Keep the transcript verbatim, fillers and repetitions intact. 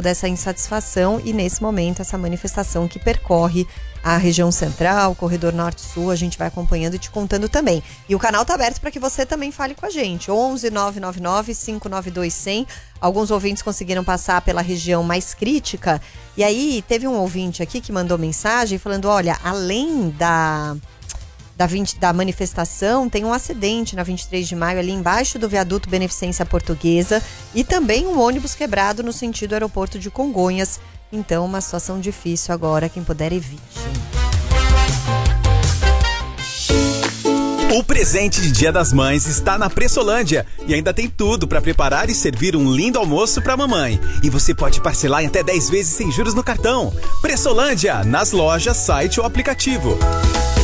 toda essa insatisfação e nesse momento essa manifestação que percorre a região central, corredor norte-sul, a gente vai acompanhando e te contando também. E o canal tá aberto para que você também fale com a gente. onze nove nove nove, cinco nove dois, zero zero. Alguns ouvintes conseguiram passar pela região mais crítica. E aí teve um ouvinte aqui que mandou mensagem falando, olha, além da... Da, vinte, da manifestação, tem um acidente na vinte e três de maio ali embaixo do viaduto Beneficência Portuguesa e também um ônibus quebrado no sentido aeroporto de Congonhas. Então, uma situação difícil agora, quem puder evite. O presente de Dia das Mães está na Pressolândia e ainda tem tudo para preparar e servir um lindo almoço para a mamãe. E você pode parcelar em até dez vezes sem juros no cartão. Pressolândia, nas lojas, site ou aplicativo.